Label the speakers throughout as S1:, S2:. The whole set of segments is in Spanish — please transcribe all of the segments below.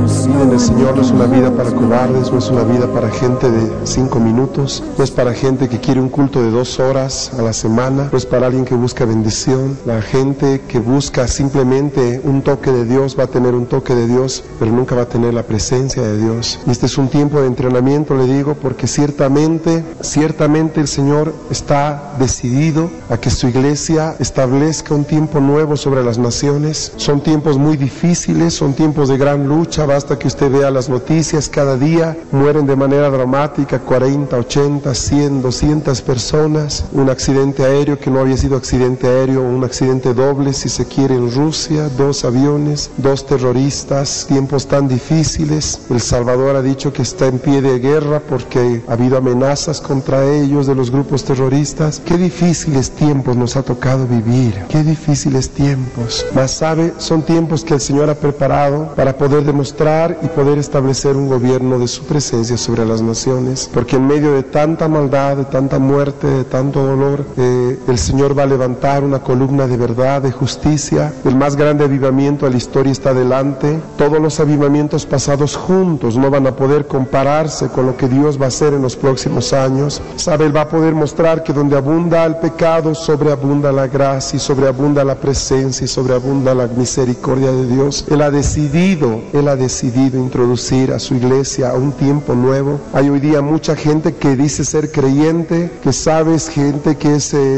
S1: La vida en el Señor no es una vida para cobardes, no es una vida para gente de 5 minutos, no es para gente que quiere un culto de 2 horas a la semana, no es para alguien que busca bendición. La gente que busca simplemente un toque de Dios va a tener un toque de Dios, pero nunca va a tener la presencia de Dios. Y este es un tiempo de entrenamiento, le digo, porque ciertamente el Señor está decidido a que su iglesia establezca un tiempo nuevo sobre las naciones. Son tiempos muy difíciles, son tiempos de gran lucha. Basta que usted vea las noticias, cada día mueren de manera dramática 40, 80, 100, 200 personas. Un accidente aéreo que no había sido accidente aéreo, un accidente doble si se quiere en Rusia, 2 aviones, 2 terroristas, tiempos tan difíciles. El Salvador ha dicho que está en pie de guerra porque ha habido amenazas contra ellos de los grupos terroristas. Qué difíciles tiempos nos ha tocado vivir, qué difíciles tiempos. Mas sabe, son tiempos que el Señor ha preparado para poder demostrar y poder establecer un gobierno de su presencia sobre las naciones, porque en medio de tanta maldad, de tanta muerte, de tanto dolor, el Señor va a levantar una columna de verdad, de justicia. El más grande avivamiento de la historia está delante. Todos los avivamientos pasados juntos no van a poder compararse con lo que Dios va a hacer en los próximos años. Sabe, Él va a poder mostrar que donde abunda el pecado, sobreabunda la gracia y sobreabunda la presencia y sobreabunda la misericordia de Dios. Él ha decidido introducir a su iglesia a un tiempo nuevo. Hay hoy día mucha gente que dice ser creyente, que sabe, es gente que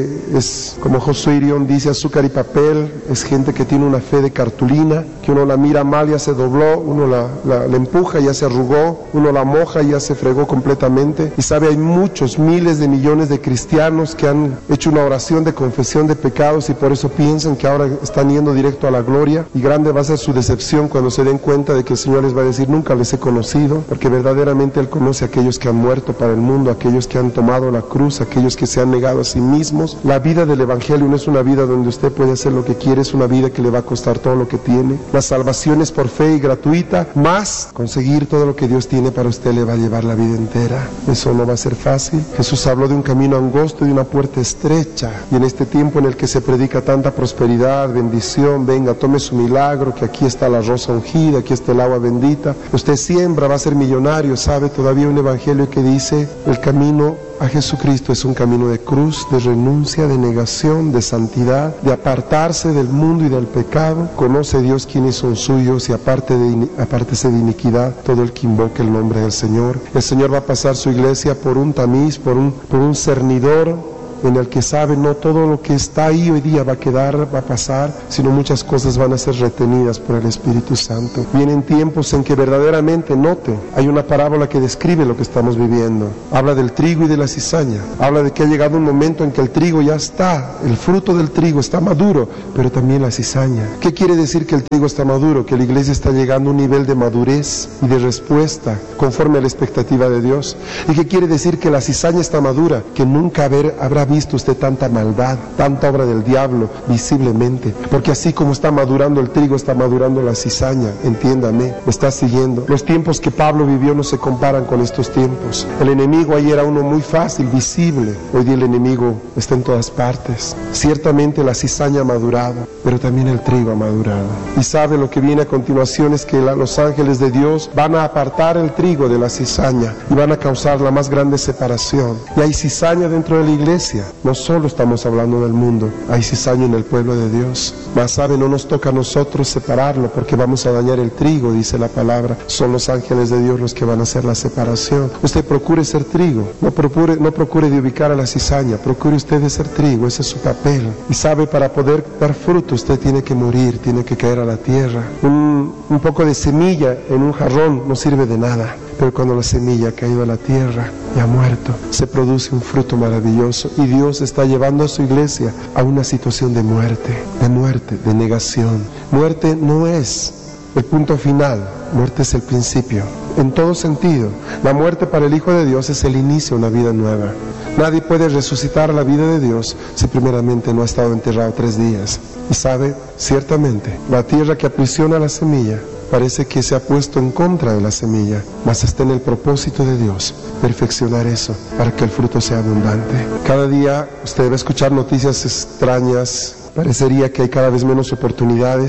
S1: es como Josué Irión dice, azúcar y papel, es gente que tiene una fe de cartulina, que uno la mira mal, ya se dobló, uno la empuja, ya se arrugó, uno la moja, ya se fregó completamente. Y sabe, hay muchos, miles de millones de cristianos que han hecho una oración de confesión de pecados y por eso piensan que ahora están yendo directo a la gloria, y grande va a ser su decepción cuando se den cuenta de que el Señor les va a decir, nunca les he conocido, porque verdaderamente Él conoce a aquellos que han muerto para el mundo, aquellos que han tomado la cruz, aquellos que se han negado a sí mismos. La vida del Evangelio no es una vida donde usted puede hacer lo que quiere, es una vida que le va a costar todo lo que tiene. La salvación es por fe y gratuita, más conseguir todo lo que Dios tiene para usted le va a llevar la vida entera. Eso no va a ser fácil. Jesús habló de un camino angosto y de una puerta estrecha, y en este tiempo en el que se predica tanta prosperidad, bendición, venga, tome su milagro, que aquí está la rosa ungida, aquí está el agua bendita, usted siembra, va a ser millonario. Sabe, todavía un evangelio que dice, el camino a Jesucristo es un camino de cruz, de renuncia, de negación, de santidad, de apartarse del mundo y del pecado. Conoce Dios quiénes son suyos y apártese de iniquidad todo el que invoque el nombre del Señor. El Señor va a pasar su iglesia por un tamiz, por un cernidor, en el que sabe, no todo lo que está ahí hoy día va a pasar, sino muchas cosas van a ser retenidas por el Espíritu Santo. Vienen tiempos en que verdaderamente, note, hay una parábola que describe lo que estamos viviendo. Habla del trigo y de la cizaña. Habla de que ha llegado un momento en que el trigo ya está, el fruto del trigo está maduro, pero también la cizaña. ¿Qué quiere decir que el trigo está maduro? Que la iglesia está llegando a un nivel de madurez y de respuesta conforme a la expectativa de Dios. ¿Y qué quiere decir? Que la cizaña está madura, que nunca habrá visto usted tanta maldad, tanta obra del diablo visiblemente, porque así como está madurando el trigo, está madurando la cizaña. Entiéndame, me está siguiendo. Los tiempos que Pablo vivió no se comparan con estos tiempos. El enemigo ahí era uno muy fácil, visible. Hoy día el enemigo está en todas partes. Ciertamente la cizaña ha madurado, pero también el trigo ha madurado. Y sabe, lo que viene a continuación es que los ángeles de Dios van a apartar el trigo de la cizaña y van a causar la más grande separación. Y hay cizaña dentro de la iglesia. No solo estamos hablando del mundo, hay cizaña en el pueblo de Dios. Mas sabe, no nos toca a nosotros separarlo, porque vamos a dañar el trigo, dice la palabra. Son los ángeles de Dios los que van a hacer la separación. Usted procure ser trigo, no procure de ubicar a la cizaña, procure usted de ser trigo, ese es su papel. Y sabe, para poder dar fruto usted tiene que morir, tiene que caer a la tierra. Un poco de semilla en un jarrón no sirve de nada, pero cuando la semilla ha caído a la tierra y ha muerto, se produce un fruto maravilloso. Y Dios está llevando a su iglesia a una situación de muerte, de negación. Muerte no es el punto final, muerte es el principio. En todo sentido, la muerte para el Hijo de Dios es el inicio de una vida nueva. Nadie puede resucitar la vida de Dios si primeramente no ha estado enterrado 3 días. Y sabe, ciertamente, la tierra que aprisiona la semilla parece que se ha puesto en contra de la semilla, mas está en el propósito de Dios perfeccionar eso para que el fruto sea abundante. Cada día usted va a escuchar noticias extrañas. Parecería que hay cada vez menos oportunidades.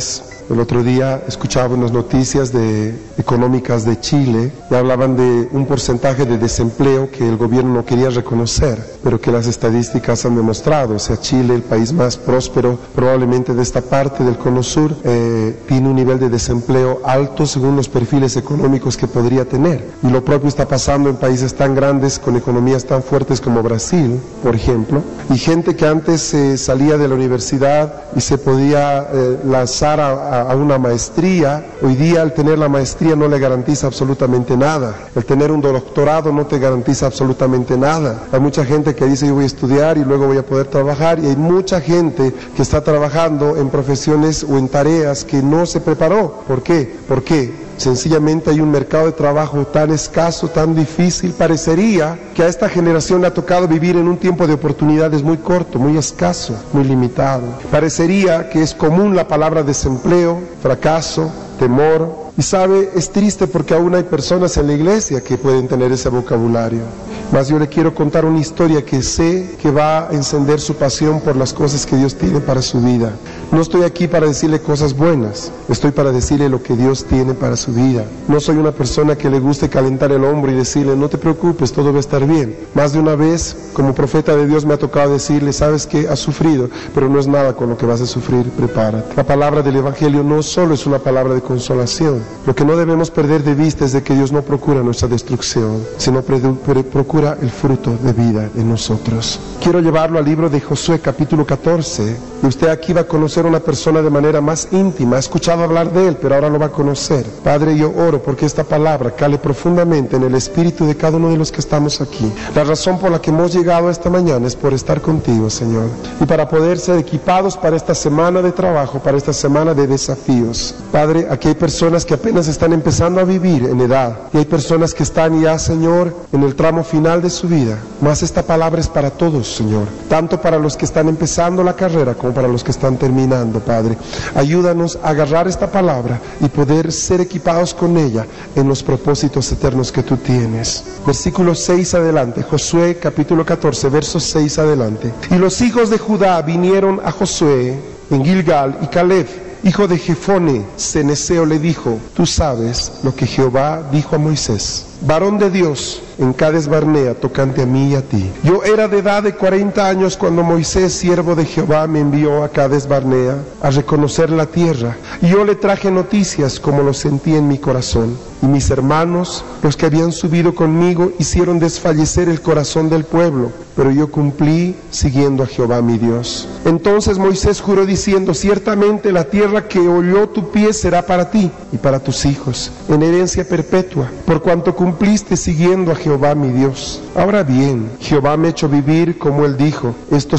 S1: El otro día escuchaba unas noticias económicas de Chile y hablaban de un porcentaje de desempleo que el gobierno no quería reconocer, pero que las estadísticas han demostrado. O sea, Chile, el país más próspero probablemente de esta parte del Cono Sur, tiene un nivel de desempleo alto según los perfiles económicos que podría tener. Y lo propio está pasando en países tan grandes, con economías tan fuertes como Brasil, por ejemplo. Y gente que antes salía de la universidad y se podía lanzar a una maestría, hoy día al tener la maestría no le garantiza absolutamente nada. El tener un doctorado no te garantiza absolutamente nada. Hay mucha gente que dice yo voy a estudiar y luego voy a poder trabajar, y hay mucha gente que está trabajando en profesiones o en tareas que no se preparó. ¿Por qué? Porque sencillamente hay un mercado de trabajo tan escaso, tan difícil. Parecería que a esta generación le ha tocado vivir en un tiempo de oportunidades muy corto, muy escaso, muy limitado. Parecería que es común la palabra desempleo, fracaso, temor. Y sabe, es triste porque aún hay personas en la iglesia que pueden tener ese vocabulario. Mas yo le quiero contar una historia que sé que va a encender su pasión por las cosas que Dios tiene para su vida. No estoy aquí para decirle cosas buenas, estoy para decirle lo que Dios tiene para su vida. No soy una persona que le guste calentar el hombro y decirle no te preocupes, todo va a estar bien. Más de una vez, como profeta de Dios, me ha tocado decirle, sabes que has sufrido, pero no es nada con lo que vas a sufrir, prepárate. La palabra del Evangelio no solo es una palabra de consolación. Lo que no debemos perder de vista es de que Dios no procura nuestra destrucción, sino procura el fruto de vida en nosotros. Quiero llevarlo al libro de Josué capítulo 14, y usted aquí va a conocer a una persona de manera más íntima. Ha escuchado hablar de él, pero ahora lo va a conocer. Padre, yo oro porque esta palabra cale profundamente en el espíritu de cada uno de los que estamos aquí. La razón por la que hemos llegado esta mañana es por estar contigo, Señor, y para poder ser equipados para esta semana de trabajo, para esta semana de desafíos. Padre, aquí hay personas que apenas están empezando a vivir en edad, y hay personas que están ya, Señor, en el tramo final de su vida. Mas esta palabra es para todos, Señor, tanto para los que están empezando la carrera como para los que están terminando. Padre, ayúdanos a agarrar esta palabra y poder ser equipados con ella en los propósitos eternos que tú tienes. Versículo 6 adelante, Josué capítulo 14, versos 6 adelante. Y los hijos de Judá vinieron a Josué en Gilgal, y Caleb, hijo de Jefone, ceneseo, le dijo, tú sabes lo que Jehová dijo a Moisés, varón de Dios, en Cades Barnea, tocante a mí y a ti. Yo era de edad de 40 años cuando Moisés, siervo de Jehová, me envió a Cades Barnea a reconocer la tierra, y yo le traje noticias como lo sentí en mi corazón. Y mis hermanos, los que habían subido conmigo, hicieron desfallecer el corazón del pueblo, pero yo cumplí siguiendo a Jehová mi Dios. Entonces Moisés juró diciendo, ciertamente la tierra que holló tu pie será para ti y para tus hijos, en herencia perpetua, por cuanto cumpliste siguiendo a Jehová mi Dios. Ahora bien, Jehová me ha hecho vivir, como él dijo, estos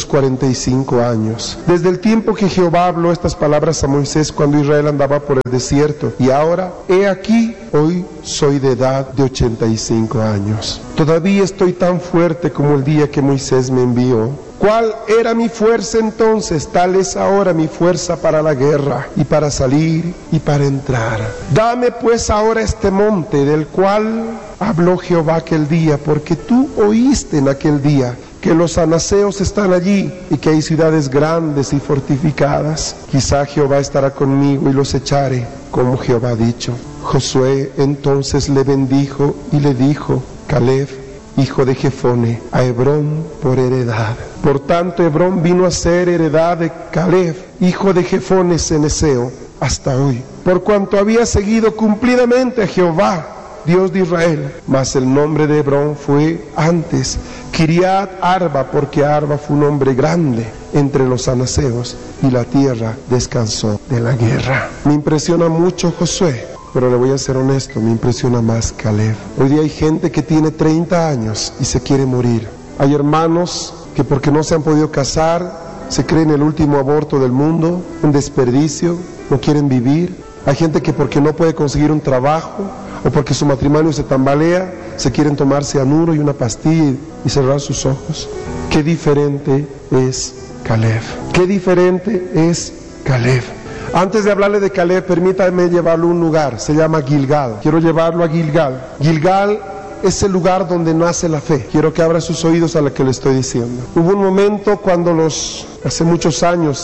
S1: 45 años, desde el tiempo que Jehová habló estas palabras a Moisés cuando Israel andaba por el desierto, y ahora, he aquí, hoy soy de edad de 85 años. Todavía estoy tan fuerte como el día que Moisés me envió. ¿Cuál era mi fuerza entonces? Tal es ahora mi fuerza para la guerra, y para salir y para entrar. Dame pues ahora este monte del cual habló Jehová aquel día, porque tú oíste en aquel día que los anaseos están allí y que hay ciudades grandes y fortificadas. Quizá Jehová estará conmigo y los echaré, como Jehová ha dicho. Josué entonces le bendijo y le dijo, Caleb, hijo de Jefone, a Hebrón por heredad. Por tanto, Hebrón vino a ser heredad de Caleb, hijo de Jefone ceneseo, hasta hoy, por cuanto había seguido cumplidamente a Jehová, Dios de Israel. Mas el nombre de Hebrón fue antes Kiriat Arba, porque Arba fue un hombre grande entre los anaseos, y la tierra descansó de la guerra. Me impresiona mucho Josué, pero le voy a ser honesto, me impresiona más Caleb. Hoy día hay gente que tiene 30 años y se quiere morir. Hay hermanos que porque no se han podido casar, se creen el último aborto del mundo, un desperdicio, no quieren vivir. Hay gente que porque no puede conseguir un trabajo, o porque su matrimonio se tambalea, se quieren tomar cianuro y una pastilla y cerrar sus ojos. Qué diferente es Caleb. Qué diferente es Caleb. Antes de hablarle de Caleb, permítame llevarlo a un lugar, se llama Gilgal. Quiero llevarlo a Gilgal. Gilgal es el lugar donde nace la fe. Quiero que abra sus oídos a lo que le estoy diciendo. Hubo un momento cuando hace muchos años,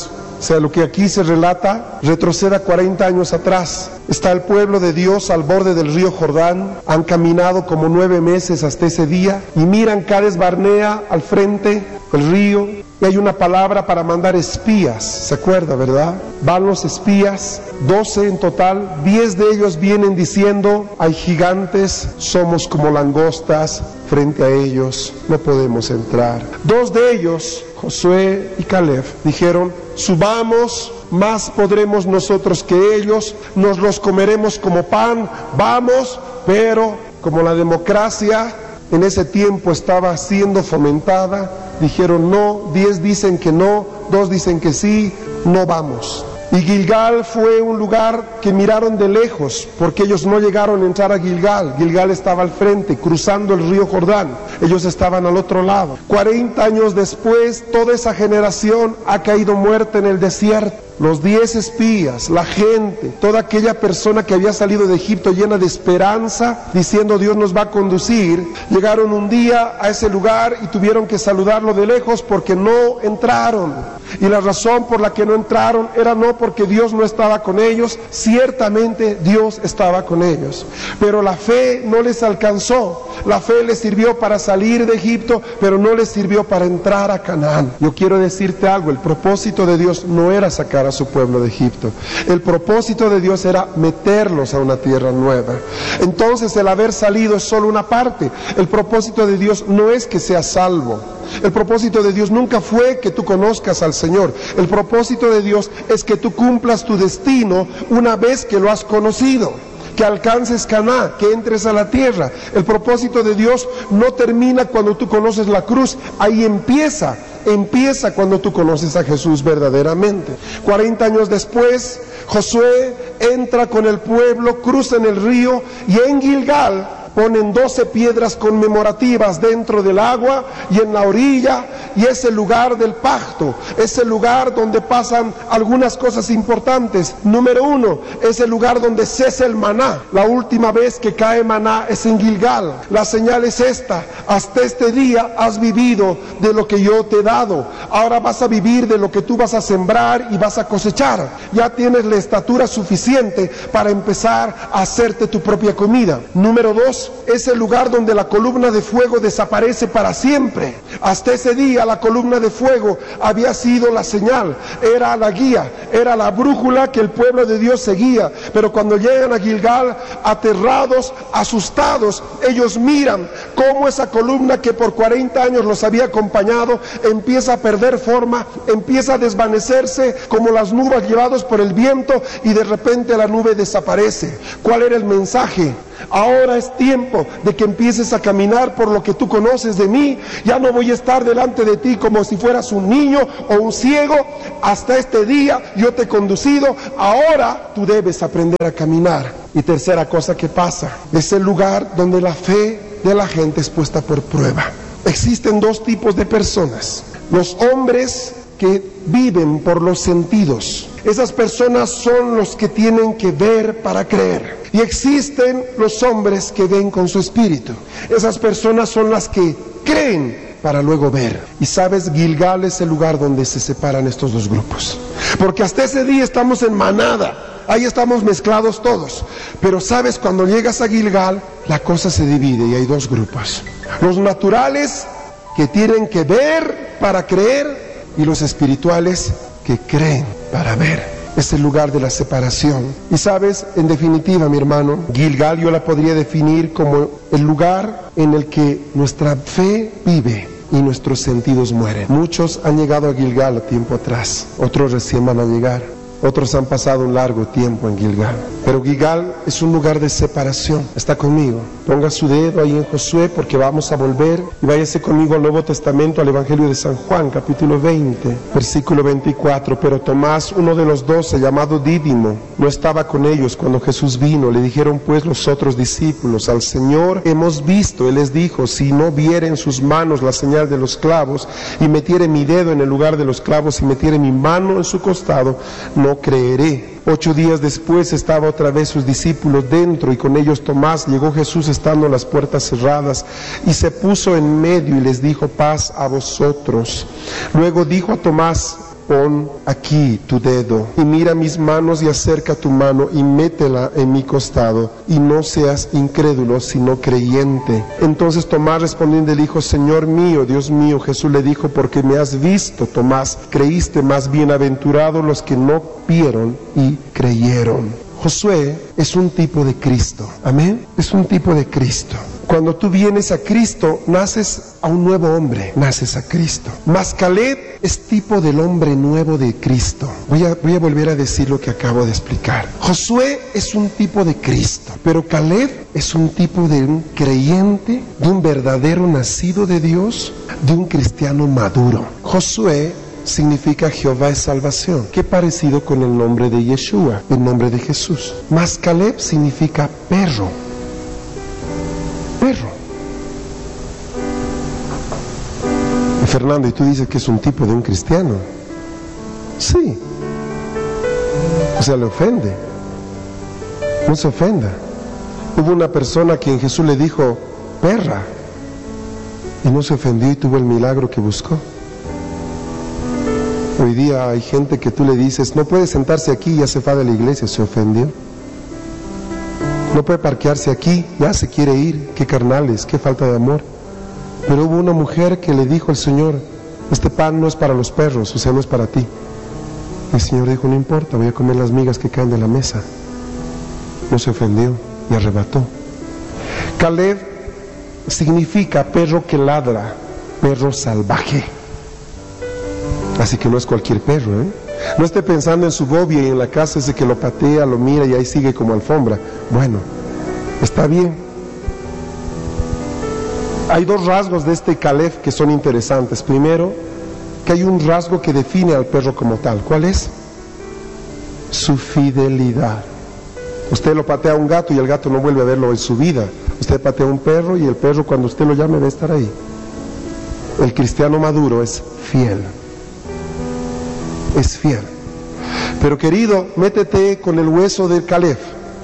S1: O sea, lo que aquí se relata, retroceda 40 años atrás. Está el pueblo de Dios al borde del río Jordán, han caminado como 9 meses hasta ese día, y miran Cades Barnea al frente, el río, y hay una palabra para mandar espías, ¿se acuerda, verdad? Van los espías, 12 en total, 10 de ellos vienen diciendo, hay gigantes, somos como langostas, frente a ellos no podemos entrar. 2 de ellos, Josué y Caleb, dijeron, subamos, más podremos nosotros que ellos, nos los comeremos como pan, vamos, pero como la democracia en ese tiempo estaba siendo fomentada, dijeron no, 10 dicen que no, 2 dicen que sí, no vamos. Y Gilgal fue un lugar que miraron de lejos, porque ellos no llegaron a entrar a Gilgal. Gilgal estaba al frente, cruzando el río Jordán. Ellos estaban al otro lado. 40 años después, toda esa generación ha caído muerta en el desierto. Los 10 espías, la gente, toda aquella persona que había salido de Egipto llena de esperanza, diciendo Dios nos va a conducir, llegaron un día a ese lugar y tuvieron que saludarlo de lejos porque no entraron. Y la razón por la que no entraron era no porque Dios no estaba con ellos, ciertamente Dios estaba con ellos, pero la fe no les alcanzó. La fe les sirvió para salir de Egipto, pero no les sirvió para entrar a Canaán. Yo quiero decirte algo, el propósito de Dios no era sacar a su pueblo de Egipto. El propósito de Dios era meterlos a una tierra nueva. Entonces el haber salido es solo una parte. El propósito de Dios no es que seas salvo. El propósito de Dios nunca fue que tú conozcas al Señor. El propósito de Dios es que tú cumplas tu destino una vez que lo has conocido, que alcances Canaán, que entres a la tierra. El propósito de Dios no termina cuando tú conoces la cruz, ahí empieza cuando tú conoces a Jesús verdaderamente. 40 años después, Josué entra con el pueblo, cruzan el río y en Gilgal ponen 12 piedras conmemorativas dentro del agua y en la orilla, y es el lugar del pacto, es el lugar donde pasan algunas cosas importantes. Número 1, es el lugar donde cesa el maná. La última vez que cae maná es en Gilgal. La señal es esta: hasta este día has vivido de lo que yo te he dado, ahora vas a vivir de lo que tú vas a sembrar y vas a cosechar. Ya tienes la estatura suficiente para empezar a hacerte tu propia comida. Número 2, es el lugar donde la columna de fuego desaparece para siempre. Hasta ese día la columna de fuego había sido la señal, era la guía, era la brújula que el pueblo de Dios seguía. Pero cuando llegan a Gilgal, aterrados, asustados, ellos miran cómo esa columna que por 40 años los había acompañado empieza a perder forma, empieza a desvanecerse como las nubes llevados por el viento, y de repente la nube desaparece. ¿Cuál era el mensaje? Ahora es tiempo de que empieces a caminar por lo que tú conoces de mí. Ya no voy a estar delante de ti como si fueras un niño o un ciego. Hasta este día yo te he conducido, ahora tú debes aprender a caminar. Y tercera cosa que pasa, es el lugar donde la fe de la gente es puesta por prueba. Existen 2 tipos de personas: los hombres que viven por los sentidos. Esas personas son los que tienen que ver para creer. Y existen los hombres que ven con su espíritu. Esas personas son las que creen para luego ver. Y sabes, Gilgal es el lugar donde se separan estos 2 grupos. Porque hasta ese día estamos en manada, ahí estamos mezclados todos. Pero sabes, cuando llegas a Gilgal, la cosa se divide y hay 2 grupos. Los naturales, que tienen que ver para creer, y los espirituales, que creen para ver. Es el lugar de la separación. Y sabes, en definitiva, mi hermano, Gilgal yo la podría definir como el lugar en el que nuestra fe vive y nuestros sentidos mueren. Muchos han llegado a Gilgal tiempo atrás, otros recién van a llegar. Otros han pasado un largo tiempo en Gilgal. Pero Gilgal es un lugar de separación. Está conmigo. Ponga su dedo ahí en Josué, porque vamos a volver. Y váyase conmigo al Nuevo Testamento, al Evangelio de San Juan, capítulo 20, versículo 24. Pero Tomás, uno de los 12, llamado Dídimo, no estaba con ellos cuando Jesús vino. Le dijeron pues los otros discípulos: al Señor hemos visto. Él les dijo: si no viere en sus manos la señal de los clavos, y metiere mi dedo en el lugar de los clavos, y metiere mi mano en su costado, no creeré. 8 días después estaba otra vez sus discípulos dentro, y con ellos Tomás. Llegó Jesús estando las puertas cerradas, y se puso en medio y les dijo: paz a vosotros. Luego dijo a Tomás: pon aquí tu dedo y mira mis manos y acerca tu mano y métela en mi costado y no seas incrédulo sino creyente. Entonces Tomás respondiendo le dijo, Señor mío, Dios mío. Jesús le dijo, porque me has visto, Tomás, creíste. Más bienaventurados los que no vieron y creyeron. Josué es un tipo de Cristo, amén, es un tipo de Cristo. Cuando tú vienes a Cristo, naces a un nuevo hombre, naces a Cristo. Mas Caleb es tipo del hombre nuevo de Cristo. Voy a volver a decir lo que acabo de explicar. Josué es un tipo de Cristo, pero Caleb es un tipo de un creyente, de un verdadero nacido de Dios, de un cristiano maduro. Josué significa Jehová es salvación, que parecido con el nombre de Yeshua, el nombre de Jesús. Mas Caleb significa perro. Perro. Y Fernando, ¿y tú dices que es un tipo de un cristiano? Sí. O sea, le ofende. No se ofenda. Hubo una persona a quien Jesús le dijo, perra, y no se ofendió y tuvo el milagro que buscó. Hoy día hay gente que tú le dices, no puede sentarse aquí, ya se va de la iglesia, se ofendió. No puede parquearse aquí, ya se quiere ir, qué carnales, qué falta de amor. Pero hubo una mujer que le dijo al Señor, este pan no es para los perros, o sea, no es para ti. El Señor dijo, no importa, voy a comer las migas que caen de la mesa. No se ofendió y arrebató. Caleb significa perro que ladra, perro salvaje. Así que no es cualquier perro, ¿eh? No esté pensando en su bobia y en la casa ese que lo patea, lo mira y ahí sigue como alfombra. Bueno, está bien. Hay dos rasgos de este Caleb que son interesantes. Primero, que hay un rasgo que define al perro como tal. ¿Cuál es? Su fidelidad. Usted lo patea a un gato y el gato no vuelve a verlo en su vida. Usted patea a un perro y el perro cuando usted lo llame va a estar ahí. El cristiano maduro es fiel. Es fiel. Pero querido, métete con el hueso del Caleb.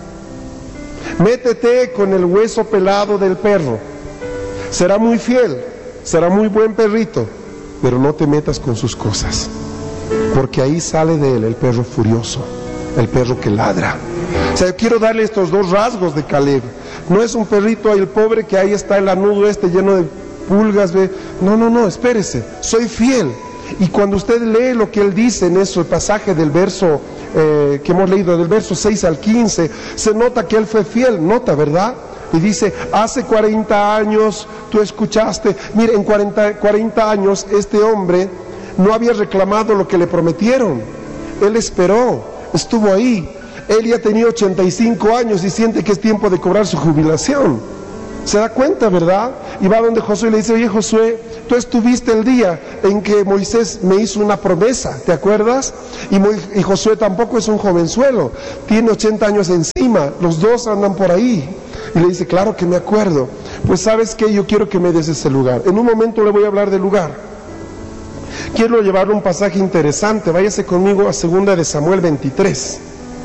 S1: Métete con el hueso pelado del perro. Será muy fiel, será muy buen perrito, pero no te metas con sus cosas, porque ahí sale de él el perro furioso, el perro que ladra. O sea, yo quiero darle estos dos rasgos de Caleb. No es un perrito ahí el pobre que ahí está el lanudo lleno de pulgas. No, espérese, soy fiel. Y cuando usted lee lo que él dice en ese pasaje del verso que hemos leído, del verso 6 al 15, se nota que él fue fiel, nota, ¿verdad? Y dice, hace 40 años tú escuchaste. Mire, en 40 años este hombre no había reclamado lo que le prometieron. Él esperó, estuvo ahí. Él ya tenía 85 años y siente que es tiempo de cobrar su jubilación. Se da cuenta, ¿verdad? Y va donde Josué y le dice, oye Josué, tú estuviste el día en que Moisés me hizo una promesa, ¿te acuerdas? Y Josué tampoco es un jovenzuelo, tiene 80 años encima, los dos andan por ahí. Y le dice, claro que me acuerdo. Pues ¿sabes qué? Yo quiero que me des ese lugar. En un momento le voy a hablar del lugar. Quiero llevarle un pasaje interesante, váyase conmigo a 2 de Samuel 23.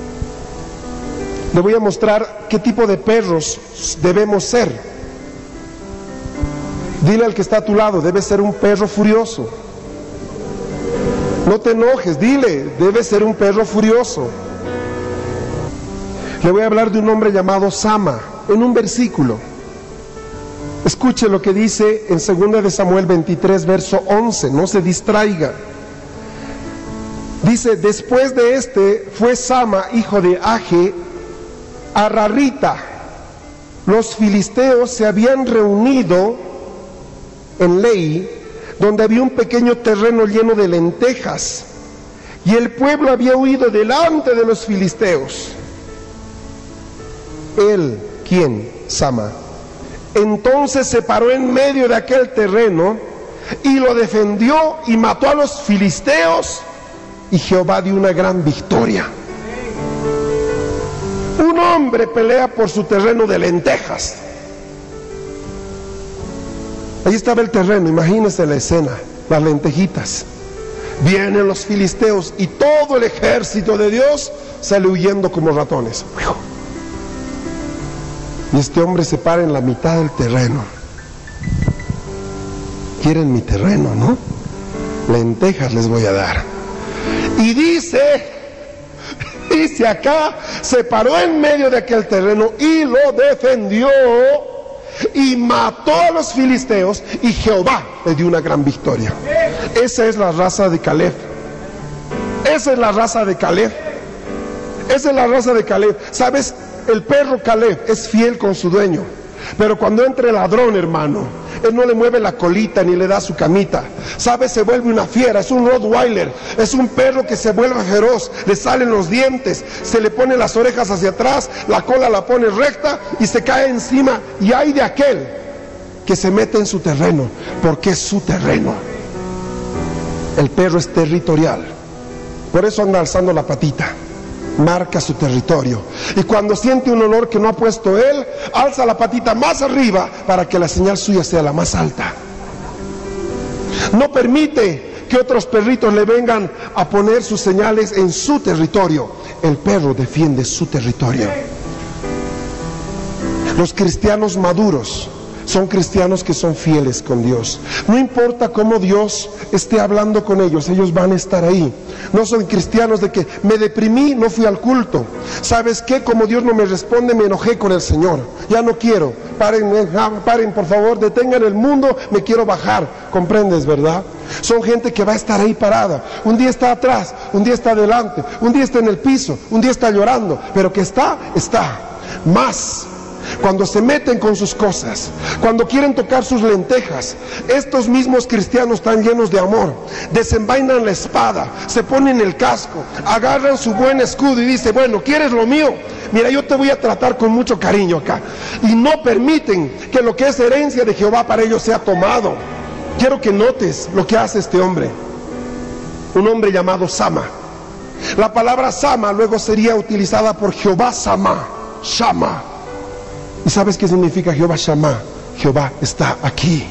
S1: Le voy a mostrar qué tipo de perros debemos ser. Dile al que está a tu lado, debe ser un perro furioso. No te enojes, dile, debe ser un perro furioso. Le voy a hablar de un hombre llamado Sama, en un versículo. Escuche lo que dice en 2 de Samuel 23, verso 11, no se distraiga. Dice, después de este fue Sama, hijo de Age, a Rarita. Los filisteos se habían reunido en Lei, donde había un pequeño terreno lleno de lentejas, y el pueblo había huido delante de los filisteos. Él, ¿quién? Sama. Entonces se paró en medio de aquel terreno y lo defendió y mató a los filisteos, y Jehová dio una gran victoria. Un hombre pelea por su terreno de lentejas. Ahí estaba el terreno, imagínense la escena, las lentejitas. Vienen los filisteos y todo el ejército de Dios sale huyendo como ratones. Y este hombre se para en la mitad del terreno. Quieren mi terreno, ¿no? Lentejas les voy a dar. Y dice acá, se paró en medio de aquel terreno y lo defendió y mató a los filisteos, y Jehová le dio una gran victoria. Esa es la raza de Caleb. Esa es la raza de Caleb. Esa es la raza de Caleb. ¿Sabes? El perro Caleb es fiel con su dueño, pero cuando entra el ladrón, hermano, él no le mueve la colita ni le da su camita. ¿Sabes? Se vuelve una fiera, es un Rottweiler, es un perro que se vuelve feroz, le salen los dientes, se le pone las orejas hacia atrás, la cola la pone recta y se cae encima. Y hay de aquel que se mete en su terreno, porque es su terreno. El perro es territorial, por eso anda alzando la patita. Marca su territorio, y cuando siente un olor que no ha puesto él, alza la patita más arriba para que la señal suya sea la más alta. No permite que otros perritos le vengan a poner sus señales en su territorio. El perro defiende su territorio. Los cristianos maduros son cristianos que son fieles con Dios. No importa cómo Dios esté hablando con ellos, ellos van a estar ahí. No son cristianos de que me deprimí, no fui al culto. ¿Sabes qué? Como Dios no me responde, me enojé con el Señor. Ya no quiero. Paren, por favor, detengan el mundo, me quiero bajar. ¿Comprendes, verdad? Son gente que va a estar ahí parada. Un día está atrás, un día está adelante, un día está en el piso, un día está llorando, pero que está. Más cuando se meten con sus cosas, cuando quieren tocar sus lentejas, estos mismos cristianos tan llenos de amor, desenvainan la espada, se ponen el casco, agarran su buen escudo y dicen, bueno, ¿quieres lo mío? Mira, yo te voy a tratar con mucho cariño acá. Y no permiten que lo que es herencia de Jehová para ellos sea tomado. Quiero que notes lo que hace este hombre, un hombre llamado Sama. La palabra Sama luego sería utilizada por Jehová Shama. ¿Y sabes qué significa Jehová Shammah? Jehová está aquí.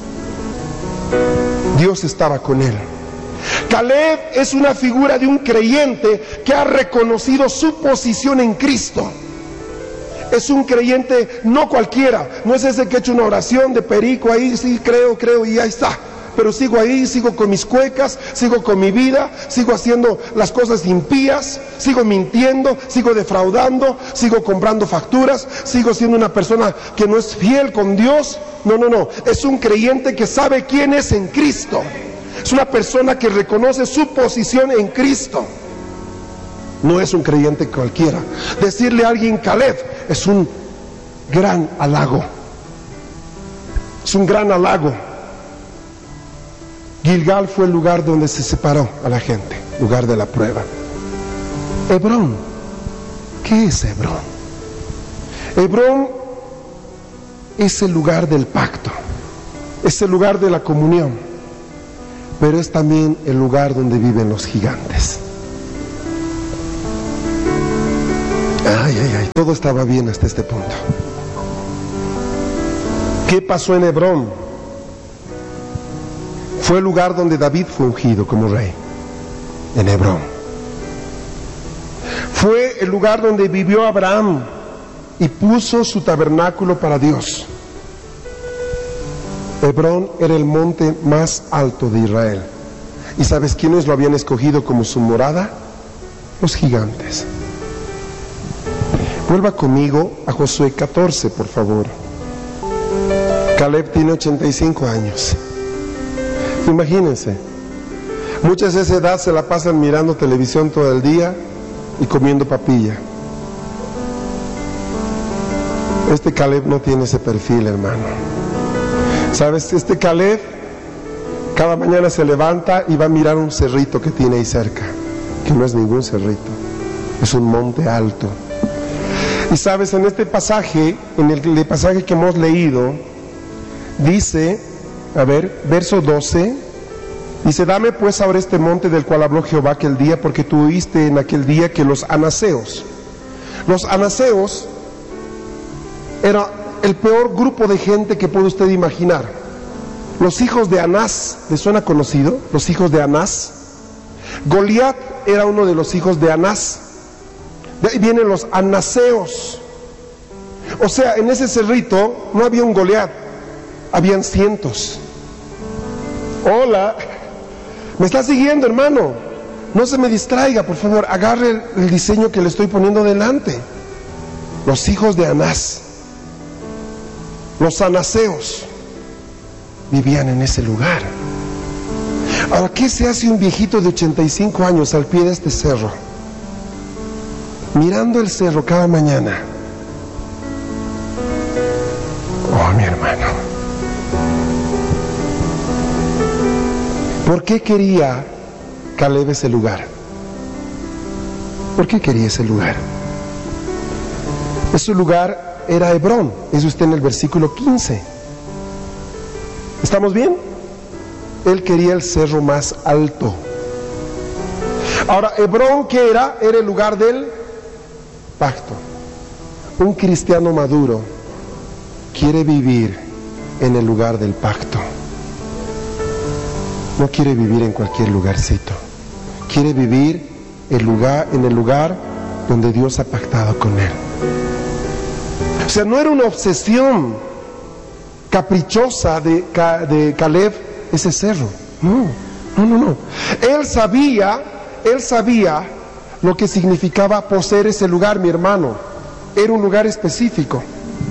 S1: Dios estaba con él. Caleb es una figura de un creyente que ha reconocido su posición en Cristo. Es un creyente no cualquiera, no es ese que ha hecho una oración de perico ahí, sí, creo y ahí está. Pero sigo ahí, sigo con mis cuecas, sigo con mi vida, sigo haciendo las cosas impías, sigo mintiendo, sigo defraudando, sigo comprando facturas, sigo siendo una persona que no es fiel con Dios. No, es un creyente que sabe quién es en Cristo. Es una persona que reconoce su posición en Cristo. No es un creyente cualquiera. Decirle a alguien Caleb es un gran halago. Es un gran halago. Gilgal fue el lugar donde se separó a la gente, lugar de la prueba. Hebrón, ¿qué es Hebrón? Hebrón es el lugar del pacto, es el lugar de la comunión, pero es también el lugar donde viven los gigantes. Ay, todo estaba bien hasta este punto. ¿Qué pasó en Hebrón? Fue el lugar donde David fue ungido como rey, en Hebrón. Fue el lugar donde vivió Abraham y puso su tabernáculo para Dios. Hebrón era el monte más alto de Israel. ¿Y sabes quiénes lo habían escogido como su morada? Los gigantes. Vuelva conmigo a Josué 14, por favor. Caleb tiene 85 años. Imagínense, muchas de esa edad se la pasan mirando televisión todo el día y comiendo papilla. Este Caleb no tiene ese perfil, hermano. ¿Sabes? Este Caleb cada mañana se levanta y va a mirar un cerrito que tiene ahí cerca, que no es ningún cerrito, es un monte alto. Y sabes, en este pasaje, en el pasaje que hemos leído, dice, a ver, verso 12, dice, dame pues ahora este monte del cual habló Jehová aquel día, porque tú oíste en aquel día que los anaseos era el peor grupo de gente que puede usted imaginar. Los hijos de Anás, ¿les suena conocido? Los hijos de Anás. Goliat era uno de los hijos de Anás. De ahí vienen los anaseos. O sea, en ese cerrito no había un Goliat, habían cientos. Hola, ¿me estás siguiendo, hermano? no se me distraiga, por favor, agarre el diseño que le estoy poniendo delante. Los hijos de Anás, los anaseos, vivían en ese lugar. Ahora, ¿qué se hace un viejito de 85 años al pie de este cerro? Mirando el cerro cada mañana. Oh, mi hermano. ¿Por qué quería Caleb ese lugar? ¿Por qué quería ese lugar? Ese lugar era Hebrón. Eso está en el versículo 15. ¿Estamos bien? Él quería el cerro más alto. Ahora, Hebrón, ¿qué era? Era el lugar del pacto. Un cristiano maduro quiere vivir en el lugar del pacto. No quiere vivir en cualquier lugarcito. Quiere vivir en el lugar donde Dios ha pactado con él. O sea, no era una obsesión caprichosa de Caleb ese cerro. No. Él sabía lo que significaba poseer ese lugar, mi hermano. Era un lugar específico.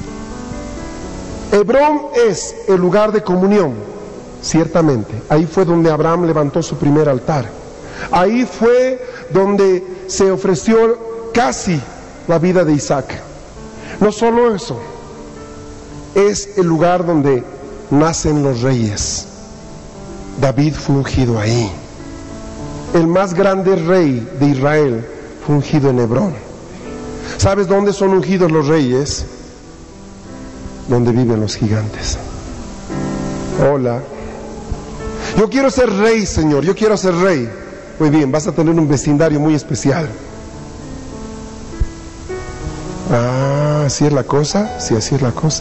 S1: Hebrón es el lugar de comunión, ciertamente. Ahí fue donde Abraham levantó su primer altar. Ahí fue donde se ofreció casi la vida de Isaac. No solo eso, es el lugar donde nacen los reyes. David fue ungido ahí. El más grande rey de Israel fue ungido en Hebrón. ¿Sabes dónde son ungidos los reyes? Donde viven los gigantes. Hola. Yo quiero ser rey, Señor, yo quiero ser rey. Muy bien, vas a tener un vecindario muy especial. Ah, ¿así es la cosa? Sí, así es la cosa.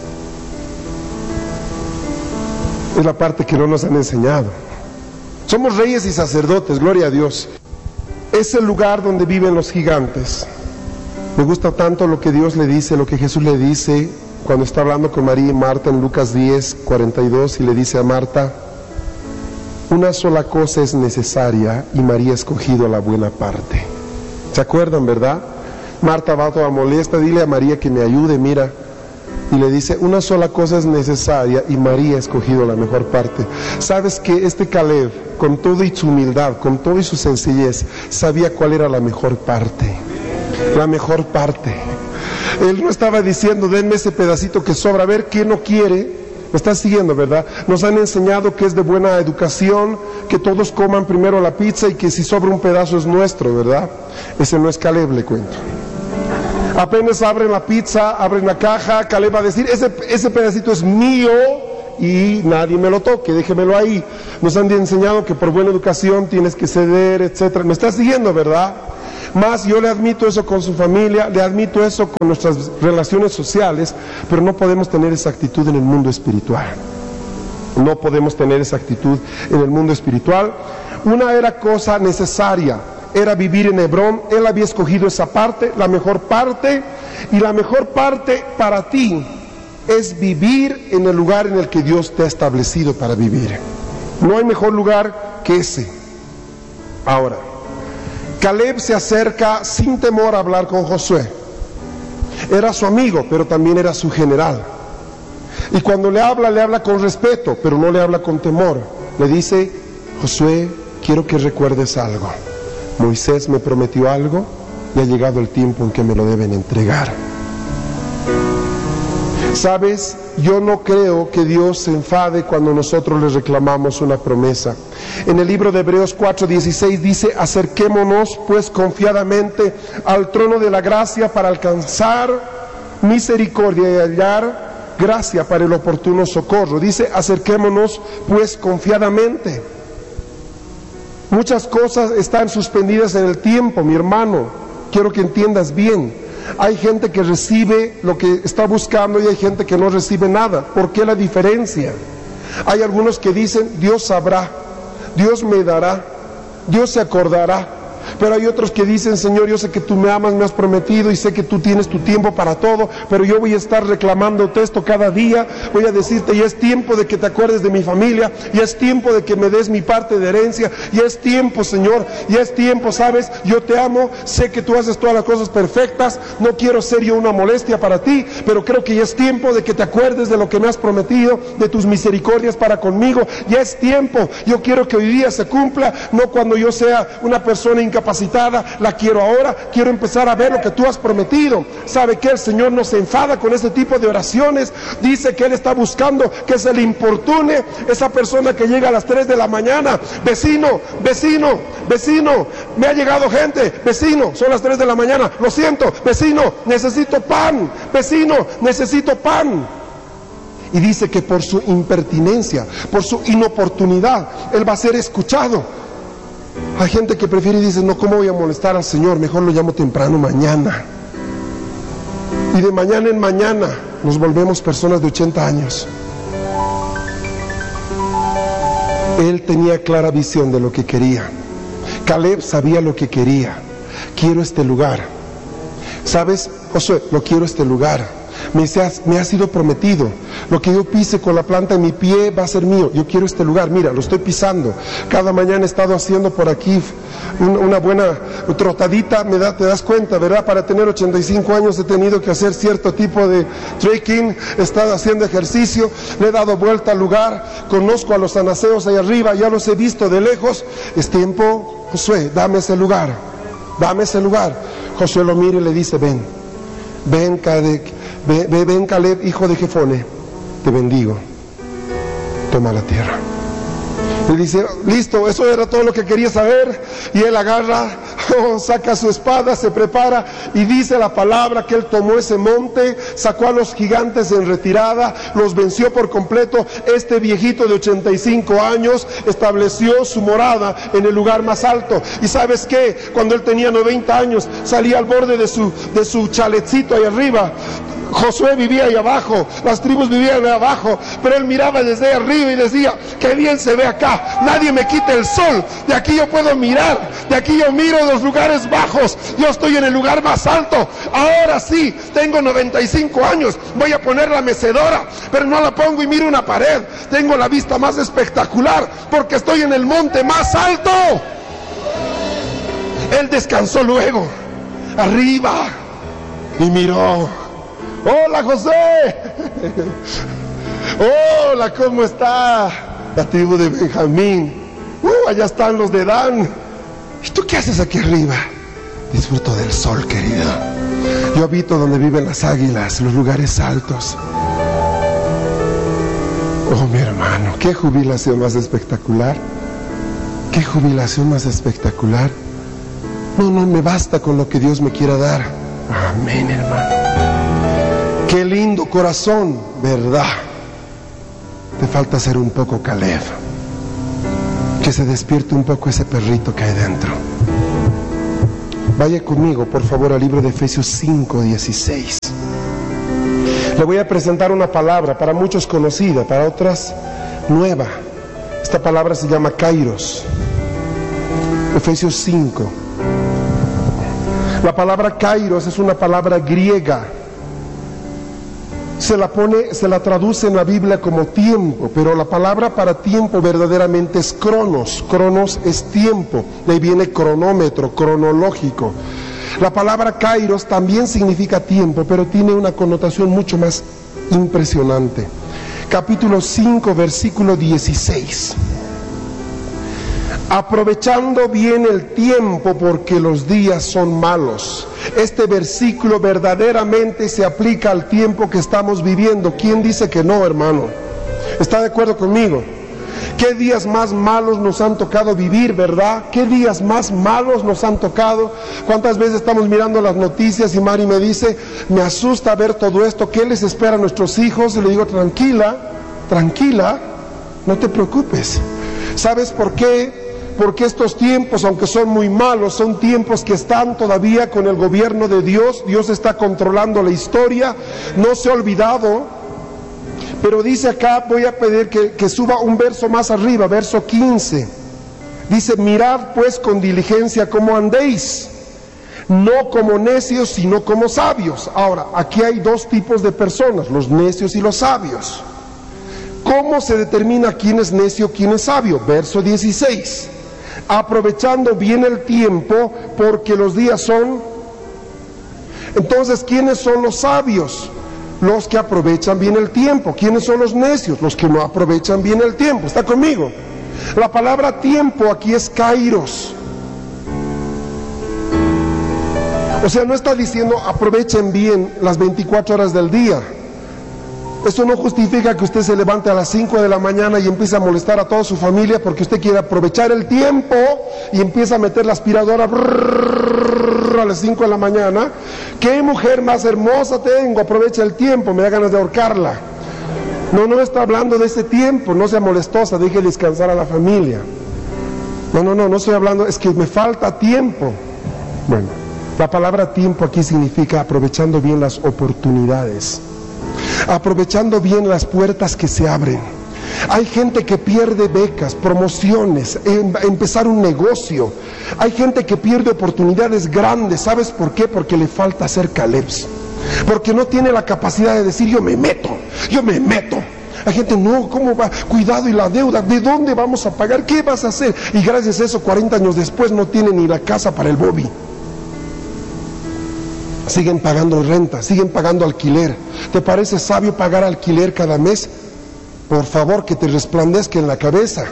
S1: Es la parte que no nos han enseñado. Somos reyes y sacerdotes, gloria a Dios. Es el lugar donde viven los gigantes. Me gusta tanto lo que Dios le dice, lo que Jesús le dice cuando está hablando con María y Marta en Lucas 10, 42, y le dice a Marta: una sola cosa es necesaria y María ha escogido la buena parte. ¿Se acuerdan, verdad? Marta va toda molesta, dile a María que me ayude, mira. Y le dice, una sola cosa es necesaria y María ha escogido la mejor parte. ¿Sabes que este Caleb, con toda su humildad, con toda su sencillez, sabía cuál era la mejor parte? La mejor parte. Él no estaba diciendo, denme ese pedacito que sobra, a ver quién no quiere. Me estás siguiendo, ¿verdad? Nos han enseñado que es de buena educación, que todos coman primero la pizza y que si sobra un pedazo es nuestro, ¿verdad? Ese no es Caleb, le cuento. Apenas abren la pizza, abren la caja, Caleb va a decir, ese pedacito es mío y nadie me lo toque, déjemelo ahí. Nos han enseñado que por buena educación tienes que ceder, etcétera. ¿Me estás siguiendo, verdad? Más yo le admito eso con su familia, le admito eso con nuestras relaciones sociales, pero no podemos tener esa actitud en el mundo espiritual. No podemos tener esa actitud en el mundo espiritual. Una era cosa necesaria, era vivir en Hebrón. Él había escogido esa parte, la mejor parte, y la mejor parte para ti es vivir en el lugar en el que Dios te ha establecido para vivir. No hay mejor lugar que ese. Ahora, Caleb se acerca sin temor a hablar con Josué. Era su amigo, pero también era su general. Y cuando le habla con respeto, pero no le habla con temor. Le dice, Josué, quiero que recuerdes algo. Moisés me prometió algo y ha llegado el tiempo en que me lo deben entregar. ¿Sabes? Yo no creo que Dios se enfade cuando nosotros le reclamamos una promesa. En el libro de Hebreos 4:16 dice, acerquémonos pues confiadamente al trono de la gracia para alcanzar misericordia y hallar gracia para el oportuno socorro. Dice, acerquémonos pues confiadamente. Muchas cosas están suspendidas en el tiempo, mi hermano. Quiero que entiendas bien. Hay gente que recibe lo que está buscando y hay gente que no recibe nada. ¿Por qué la diferencia? Hay algunos que dicen, Dios sabrá, Dios me dará, Dios se acordará. Pero hay otros que dicen, Señor, yo sé que tú me amas, me has prometido y sé que tú tienes tu tiempo para todo, pero yo voy a estar reclamándote esto cada día. Voy a decirte, ya es tiempo de que te acuerdes de mi familia, ya es tiempo de que me des mi parte de herencia, ya es tiempo, Señor, ya es tiempo, ¿sabes? Yo te amo, sé que tú haces todas las cosas perfectas, no quiero ser yo una molestia para ti, pero creo que ya es tiempo de que te acuerdes de lo que me has prometido, de tus misericordias para conmigo. Ya es tiempo, yo quiero que hoy día se cumpla, no cuando yo sea una persona incapacitada, la quiero ahora, quiero empezar a ver lo que tú has prometido. ¿Sabe qué? El Señor no se enfada con ese tipo de oraciones, dice que Él está buscando que se le importune esa persona que llega a las 3 de la mañana, vecino, vecino, vecino, me ha llegado gente, vecino, son las 3 de la mañana, lo siento, vecino, necesito pan, vecino, necesito pan. Y dice que por su impertinencia, por su inoportunidad, Él va a ser escuchado. Hay gente que prefiere y dice, no, ¿cómo voy a molestar al Señor? Mejor lo llamo temprano mañana. Y de mañana en mañana nos volvemos personas de 80 años. Él tenía clara visión de lo que quería. Caleb sabía lo que quería. Quiero este lugar. ¿Sabes, Josué? Lo quiero este lugar. Me ha sido prometido. Lo que yo pise con la planta de mi pie va a ser mío. Yo quiero este lugar. Mira, lo estoy pisando. Cada mañana he estado haciendo por aquí una buena trotadita. Te das cuenta, ¿verdad? Para tener 85 años he tenido que hacer cierto tipo de trekking. He estado haciendo ejercicio. Le he dado vuelta al lugar. Conozco a los anaseos ahí arriba. Ya los he visto de lejos. Es tiempo, Josué, dame ese lugar. Dame ese lugar. Josué lo mira y le dice, ven. Ven, Caleb, hijo de Jefone, te bendigo, toma la tierra. Le dice, listo, eso era todo lo que quería saber. Y él agarra, saca su espada, se prepara y dice la palabra que él tomó ese monte, sacó a los gigantes en retirada, los venció por completo. Este viejito de 85 años estableció su morada en el lugar más alto. Y ¿sabes qué? Cuando él tenía 90 años, salía al borde de su chaletcito ahí arriba. Josué vivía ahí abajo, las tribus vivían ahí abajo, pero él miraba desde ahí arriba y decía, qué bien se ve acá, nadie me quita el sol, de aquí yo puedo mirar, de aquí yo miro los lugares bajos, yo estoy en el lugar más alto. Ahora sí, tengo 95 años, voy a poner la mecedora, pero no la pongo y miro una pared, tengo la vista más espectacular, porque estoy en el monte más alto. Él descansó luego, arriba, y miró. Hola, José. Hola, ¿cómo está la tribu de Benjamín? Allá están los de Dan. ¿Y tú qué haces aquí arriba? Disfruto del sol, querido. Yo habito donde viven las águilas, los lugares altos. Oh, mi hermano, qué jubilación más espectacular. Qué jubilación más espectacular. No me basta con lo que Dios me quiera dar. Amén, hermano. Qué lindo corazón, ¿verdad? Te falta ser un poco Caleb. Que se despierte un poco ese perrito que hay dentro. Vaya conmigo, por favor, al libro de Efesios 5:16. Le voy a presentar una palabra, para muchos conocida, para otras nueva. Esta palabra se llama Kairos. Efesios 5. La palabra Kairos es una palabra griega. Se la traduce en la Biblia como tiempo, pero la palabra para tiempo verdaderamente es cronos. Cronos es tiempo, de ahí viene cronómetro, cronológico. La palabra kairos también significa tiempo, pero tiene una connotación mucho más impresionante. Capítulo 5, versículo 16. Aprovechando bien el tiempo porque los días son malos. Este versículo verdaderamente se aplica al tiempo que estamos viviendo. ¿Quién dice que no, hermano? ¿Está de acuerdo conmigo? ¿Qué días más malos nos han tocado vivir, verdad? ¿Qué días más malos nos han tocado? ¿Cuántas veces estamos mirando las noticias y Mari me dice, me asusta ver todo esto, ¿qué les espera a nuestros hijos? Y le digo, tranquila, no te preocupes. ¿Sabes por qué? Porque estos tiempos, aunque son muy malos, son tiempos que están todavía con el gobierno de Dios. Dios está controlando la historia, no se ha olvidado. Pero dice acá, voy a pedir que suba un verso más arriba, verso 15. Dice, mirad pues con diligencia cómo andéis, no como necios, sino como sabios. Ahora, aquí hay dos tipos de personas, los necios y los sabios. ¿Cómo se determina quién es necio, quién es sabio? Verso 16. Aprovechando bien el tiempo, porque los días son... Entonces, ¿quiénes son los sabios? Los que aprovechan bien el tiempo. ¿Quiénes son los necios? Los que no aprovechan bien el tiempo. ¿Está conmigo? La palabra tiempo aquí es kairos. O sea, no está diciendo aprovechen bien las 24 horas del día. Esto no justifica que usted se levante a las 5 de la mañana y empiece a molestar a toda su familia porque usted quiere aprovechar el tiempo y empieza a meter la aspiradora a las 5 de la mañana. ¿Qué mujer más hermosa tengo? Aprovecha el tiempo, me da ganas de ahorcarla. No está hablando de ese tiempo, no sea molestosa, deje descansar a la familia. No estoy hablando, es que me falta tiempo. Bueno, la palabra tiempo aquí significa aprovechando bien las oportunidades, aprovechando bien las puertas que se abren. Hay gente que pierde becas, promociones, empezar un negocio. Hay gente que pierde oportunidades grandes. ¿Sabes por qué? Porque le falta ser Calebs. Porque no tiene la capacidad de decir yo me meto. Hay gente, no, ¿cómo va? Cuidado, y la deuda, ¿de dónde vamos a pagar? ¿Qué vas a hacer? Y gracias a eso, 40 años después no tiene ni la casa para el Bobby. Siguen pagando renta, siguen pagando alquiler. ¿Te parece sabio pagar alquiler cada mes? Por favor, que te resplandezca en la cabeza.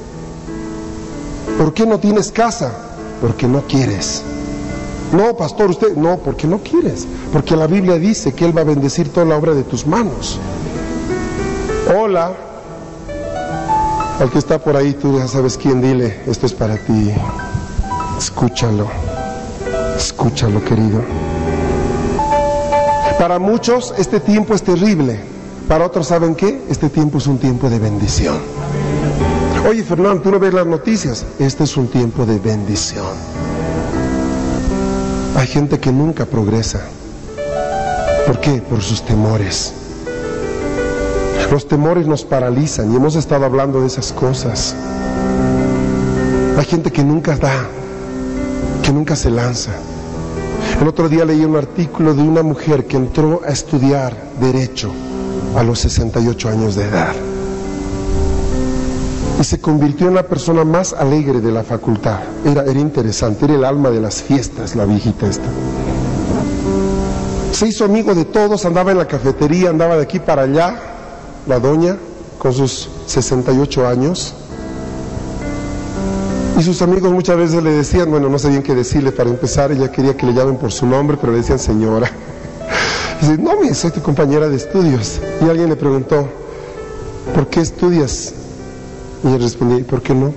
S1: ¿Por qué no tienes casa? Porque no quieres. No, pastor, usted, no, porque no quieres. Porque la Biblia dice que Él va a bendecir toda la obra de tus manos. Hola. Al que está por ahí, tú ya sabes quién, dile, esto es para ti. Escúchalo, querido. Para muchos este tiempo es terrible. Para otros, ¿saben qué? Este tiempo es un tiempo de bendición. Oye, Fernando, ¿tú no ves las noticias? Este es un tiempo de bendición. Hay gente que nunca progresa. ¿Por qué? Por sus temores. Los temores nos paralizan y hemos estado hablando de esas cosas. Hay gente que nunca da, que nunca se lanza. El otro día leí un artículo de una mujer que entró a estudiar Derecho a los 68 años de edad y se convirtió en la persona más alegre de la facultad. Era interesante, era el alma de las fiestas, la viejita esta. Se hizo amigo de todos, andaba en la cafetería, andaba de aquí para allá, la doña, con sus 68 años. Y sus amigos muchas veces le decían, bueno, no sabían qué decirle para empezar, ella quería que le llamen por su nombre, pero le decían señora. Y dice, no, soy tu compañera de estudios. Y alguien le preguntó, ¿por qué estudias? Y ella respondía, ¿y por qué no?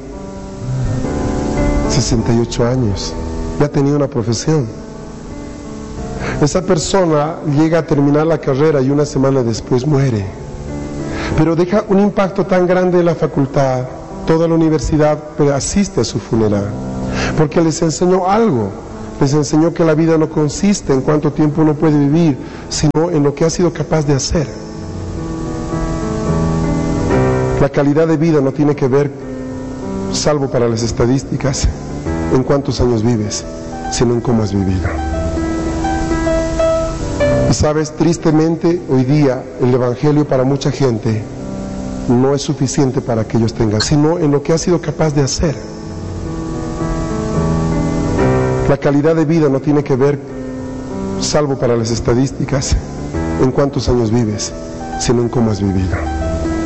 S1: 68 años, ya tenía una profesión. Esa persona llega a terminar la carrera y una semana después muere. Pero deja un impacto tan grande en la facultad, toda la universidad asiste a su funeral, porque les enseñó algo. Les enseñó que la vida no consiste en cuánto tiempo uno puede vivir, sino en lo que ha sido capaz de hacer. La calidad de vida no tiene que ver, salvo para las estadísticas, en cuántos años vives, sino en cómo has vivido. Y sabes, tristemente, hoy día el Evangelio para mucha gente no es suficiente para que ellos tengan, sino en lo que has sido capaz de hacer. La calidad de vida no tiene que ver, salvo para las estadísticas, en cuántos años vives, sino en cómo has vivido.